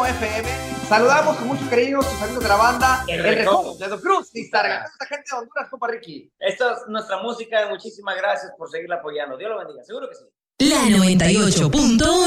FM. Saludamos con mucho cariño a sus amigos de la banda El Recodo de Don Cruz y Esta gente de Honduras, compa Ricky. Esta es nuestra música. Muchísimas gracias por seguirla apoyando. Dios lo bendiga, seguro que sí. La 98.1